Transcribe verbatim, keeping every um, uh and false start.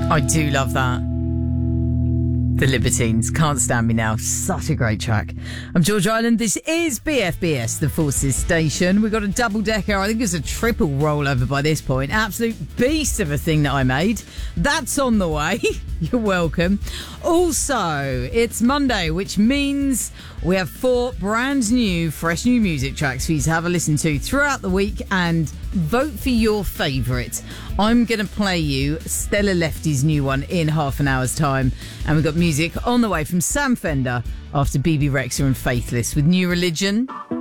I do love that. The Libertines, Can't Stand Me Now. Such a great track. I'm George Island. This is B F B S, the Forces Station. We've got a double decker. I think it's a triple rollover by this point. Absolute beast of a thing that I made. That's on the way. You're welcome. Also, it's Monday, which means we have four brand new, fresh new music tracks for you to have a listen to throughout the week and vote for your favourite. I'm going to play you Stella Lefty's new one in half an hour's time. And we've got music on the way from Sam Fender after B B Rexha and Faithless with New Religion.